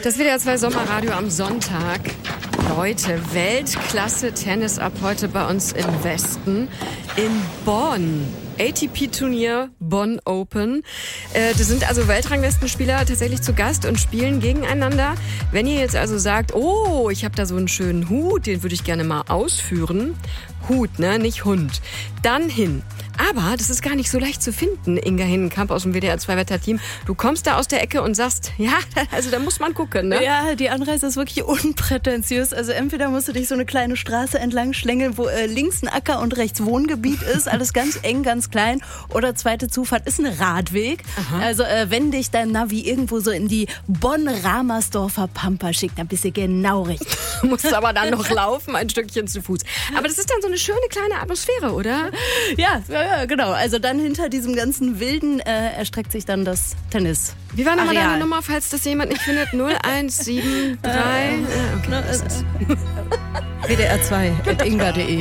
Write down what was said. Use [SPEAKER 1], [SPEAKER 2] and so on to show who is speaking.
[SPEAKER 1] Das WDR 2 Sommerradio am Sonntag. Leute, Weltklasse-Tennis ab heute bei uns im Westen in Bonn. ATP-Turnier Bonn Open. Das sind also Weltranglistenspieler tatsächlich zu Gast und spielen gegeneinander. Wenn ihr jetzt also sagt, oh, ich habe da so einen schönen Hut, den würde ich gerne mal ausführen. Hut, ne, nicht Hund. Dann hin. Aber das ist gar nicht so leicht zu finden, Inga Hinnenkamp aus dem WDR 2 Wetterteam. Du kommst da aus der Ecke und sagst, ja, also da muss man gucken, ne?
[SPEAKER 2] Ja, die Anreise ist wirklich unprätentiös. Also entweder musst du dich so eine kleine Straße entlang schlängeln, wo links ein Acker und rechts Wohngebiet ist, alles ganz eng, ganz klein. Oder zweite Zufahrt ist ein Radweg. Aha. Also wenn dich dein Navi irgendwo so in die Bonn-Ramersdorfer Pampa schickt, dann bist du genau richtig.
[SPEAKER 1] Du musst aber dann noch laufen, ein Stückchen zu Fuß. Aber das ist dann so eine schöne kleine Atmosphäre, oder?
[SPEAKER 2] Ja, genau. Also dann hinter diesem ganzen Wilden erstreckt sich dann das Tennis.
[SPEAKER 1] Wie war nochmal deine Nummer, falls das jemand nicht findet? 0173.
[SPEAKER 2] WDR 2 @inga.de